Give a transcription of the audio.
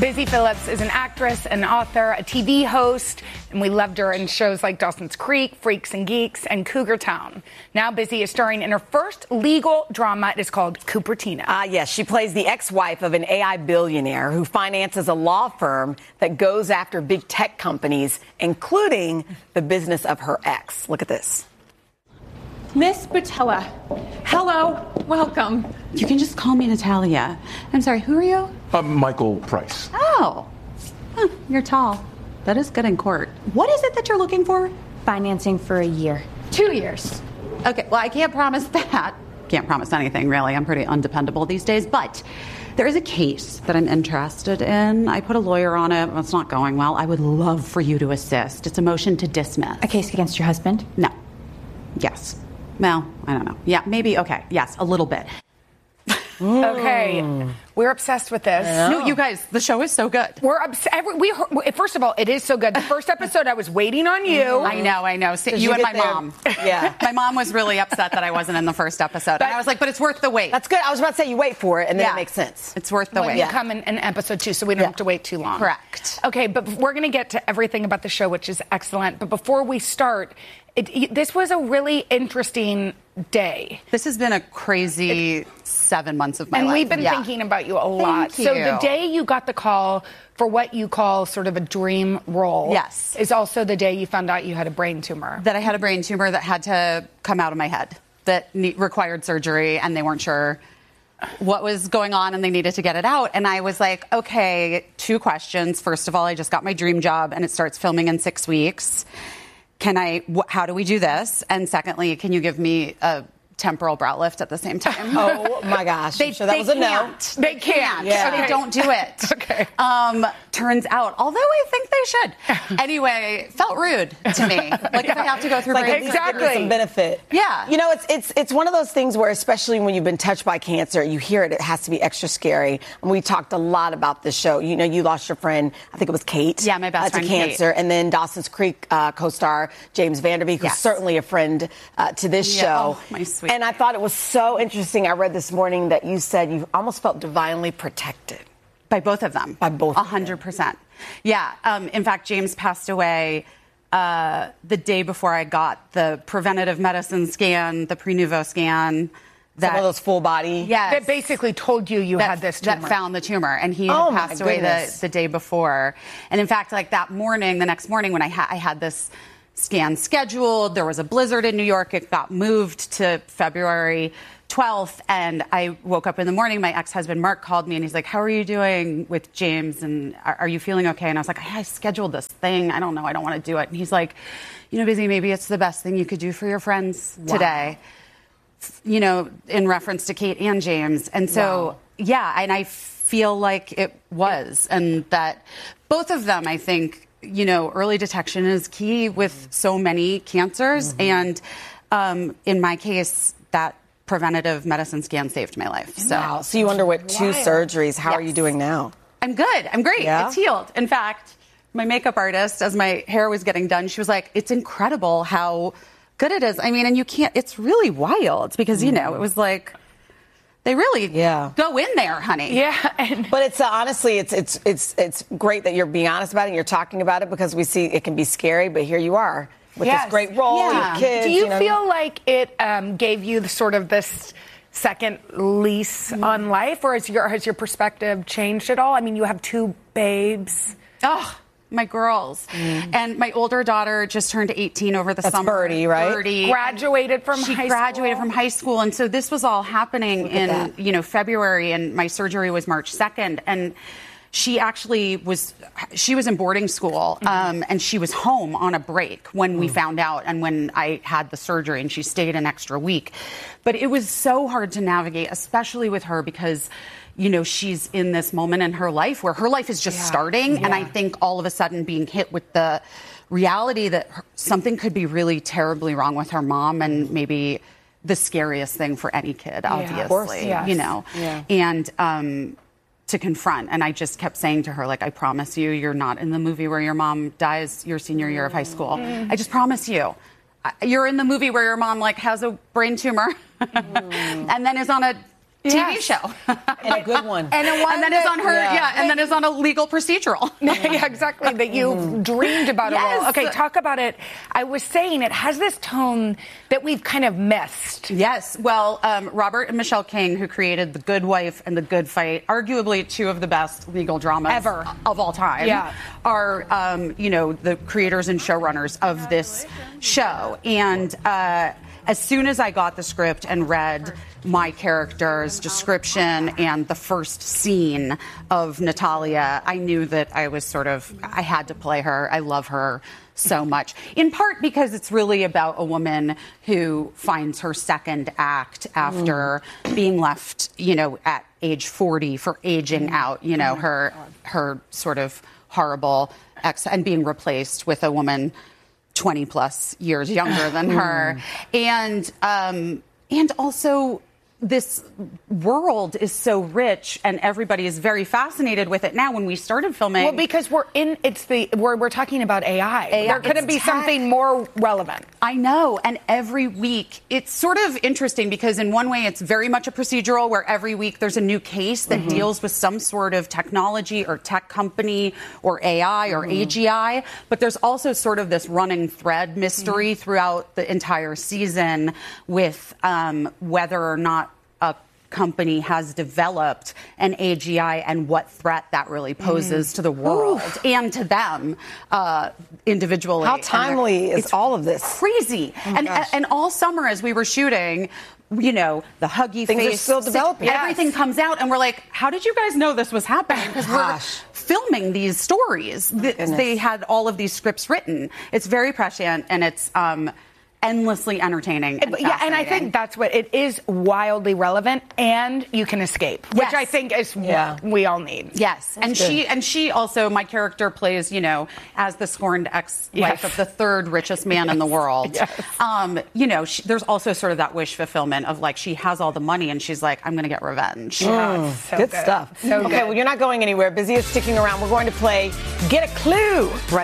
Busy Phillips is an actress, an author, a TV host, and we loved her in shows like Dawson's Creek, Freaks and Geeks, and Cougar Town. Now Busy is starring in her first legal drama. It is called Cupertino. Yes, she plays the ex-wife of an AI billionaire who finances a law firm that goes after big tech companies, including the business of her ex. Look at this. Miss Botella, hello, welcome. You can just call me Natalia. I'm sorry, who are you? Michael Price. Oh, you're tall. That is good in court. What is it that you're looking for? Financing for a year. 2 years. Okay, well, I can't promise that. Can't promise anything, really. I'm pretty undependable these days, but there is a case that I'm interested in. I put a lawyer on it. It's not going well. I would love for you to assist. It's a motion to dismiss. A case against your husband? No. Yes. Well, I don't know. Yeah, maybe. Okay. Yes, a little bit. Okay, we're obsessed with this. No, you guys, the show is so good. We're obsessed. First of all, it is so good. The first episode, I was waiting on you. I know. So you and my mom. Yeah. My mom was really upset that I wasn't in the first episode. And I was like, but it's worth the wait. That's good. I was about to say you wait for it, and then it makes sense. It's worth the wait. You come in episode 2, so we don't have to wait too long. Correct. Okay, but we're going to get to everything about the show, which is excellent. But before we start, this was a really interesting day. This has been a crazy 7 months of my life. And we've been thinking about you a lot. Thank you. So the day you got the call for what you call sort of a dream role, yes, is also the day you found out you had a brain tumor. That I had a brain tumor that had to come out of my head, that required surgery, and they weren't sure what was going on and they needed to get it out. And I was like, okay, 2 questions. First of all, I just got my dream job and it starts filming in 6 weeks. How do we do this? And secondly, can you give me a temporal brow lift at the same time? Oh my gosh. That was a no. They can't. Yeah. So they don't do it. Okay. Turns out, although I think they should. Anyway, felt rude to me. Like if I have to go through brain surgery, some benefit. Yeah. You know, it's one of those things where, especially when you've been touched by cancer, you hear it has to be extra scary. And we talked a lot about this show. You know, you lost your friend, I think it was Kate. Yeah, my best friend, to cancer. Kate. And then Dawson's Creek co-star James Vanderbeek, who's certainly a friend to this show. Oh, my sweet. And I thought it was so interesting. I read this morning that you said you almost felt divinely protected. By both of them. By both 100%. Yeah. In fact, James passed away the day before I got the preventative medicine scan, the pre-nuvo scan. Some of those full body. Yes. That basically told you had this tumor. That found the tumor. And he had passed away the day before. And in fact, like that morning, the next morning when I had this scan scheduled, there was a blizzard in New York. It got moved to February 12th, and I woke up in the morning. My ex-husband Mark called me and he's like, how are you doing with James, and are you feeling okay? And I was like, I scheduled this thing, I don't know, I don't want to do it. And he's like, you know, Busy, maybe it's the best thing you could do for your friends today, you know, in reference to Kate and James. And so yeah, and I feel like it was, and that both of them, I think, you know, early detection is key with so many cancers. And in my case, that preventative medicine scan saved my life. So you underwent 2 surgeries. How are you doing now? I'm good. I'm great. Yeah? It's healed. In fact, my makeup artist, as my hair was getting done, she was like, it's incredible how good it is. I mean, and you can't, it's really wild because, you know, it was like, they really go in there, honey. Yeah. But it's honestly, it's great that you're being honest about it and you're talking about it, because we see it can be scary, but here you are with this great role, your kids. Do you feel like it gave you this second lease on life, or has your perspective changed at all? I mean, you have 2 babes. Oh, my girls. And my older daughter just turned 18 over the summer. Birdie, right? Birdie. Graduated from high school. She graduated from high school. And so this was all happening in, February, and my surgery was March 2nd. And she actually was in boarding school, and she was home on a break when we found out and when I had the surgery, and she stayed an extra week. But it was so hard to navigate, especially with her, because you know, she's in this moment in her life where her life is just starting. And I think all of a sudden being hit with the reality that something could be really terribly wrong with her mom, and maybe the scariest thing for any kid, obviously, you know, and to confront. And I just kept saying to her, like, I promise you, you're not in the movie where your mom dies your senior year of high school. I just promise you. You're in the movie where your mom, like, has a brain tumor and then is on a TV show. And a good one. And then is on her, and then is on a legal procedural. Yeah, exactly, that you dreamed about a role. Okay, talk about it. I was saying it has this tone that we've kind of missed. Yes. Well, Robert and Michelle King, who created The Good Wife and The Good Fight, arguably two of the best legal dramas ever of all time, are, the creators and showrunners of this show. And as soon as I got the script and read my character's description and the first scene of Natalia, I knew that I had to play her. I love her so much, in part because it's really about a woman who finds her second act after being left, at age 40 for aging out, her sort of horrible ex, and being replaced with a woman 20 plus years younger than her. And also this world is so rich and everybody is very fascinated with it now. When we started filming, well, because we're talking about AI. There couldn't be something more relevant. I know. And every week it's sort of interesting because in one way it's very much a procedural where every week there's a new case that deals with some sort of technology or tech company or AI or AGI. But there's also sort of this running thread mystery throughout the entire season with whether or not a company has developed an AGI and what threat that really poses to the world and to them individually. How timely is all of this? Crazy. And all summer as we were shooting, the huggy things face. are still developing. Everything comes out and we're like, how did you guys know this was happening? Because we're filming these stories. They had all of these scripts written. It's very prescient and it's endlessly entertaining and and I think that's what it is, wildly relevant, and you can escape, which I think is what we all need. Yes, and she also, my character plays, as the scorned ex-wife of the third richest man in the world. There's also sort of that wish fulfillment of like she has all the money and she's like, I'm going to get revenge. So good stuff. So okay, well, you're not going anywhere. Busy is sticking around. We're going to play Get a Clue right